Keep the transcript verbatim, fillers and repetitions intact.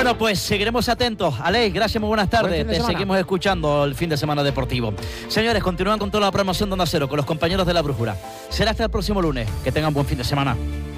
Bueno, pues seguiremos atentos. Aleix, gracias, muy buenas tardes. Te seguimos escuchando el fin de semana deportivo. Señores, continúan con toda la programación de Onda Cero, con los compañeros de La Brújula. Será hasta el próximo lunes. Que tengan buen fin de semana.